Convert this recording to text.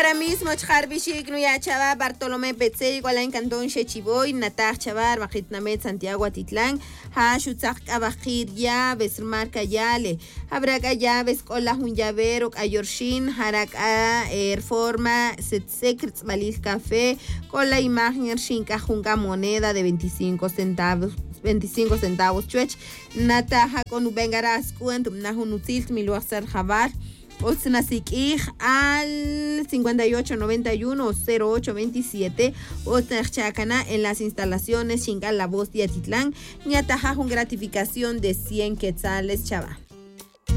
Ahora mismo Charbishik Nuya Chava, Bartolomé Petzey, Igualain Cantón Chechiboy, Natar Chavar, Bajitnamet, Santiago Atitlán, Hashutzak Abajir Ya, Besmarca Yale, Abraca Llaves, Cola Junyavero, Ayorshin, Haraka, Forma, Secrets Valil Café, Cola Imagen Shinka Junga moneda de 25 centavos. 25 centavos chuech nataja con ubengaras cuento najunutil miluaxar jabar Otsnasik al 5891-0827 Otsnachacana en las instalaciones Chingal La Voz de Atitlán Ñataja con gratificación de 100 quetzales chava.